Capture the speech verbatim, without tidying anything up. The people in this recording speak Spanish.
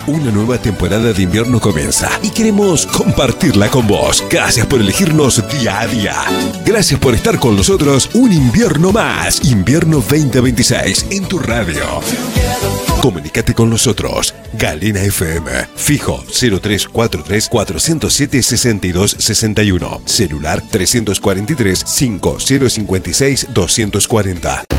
Una nueva temporada de invierno comienza y queremos compartirla con vos. Gracias por elegirnos día a día. Gracias por estar con nosotros un invierno más. Invierno veinte veintiséis en tu radio. Comunícate con nosotros. Galena F M. Fijo cero tres cuatro tres, cuatro cero siete, seis dos seis uno. Celular tres cuatro tres, cinco cero cinco seis, dos cuatro cero.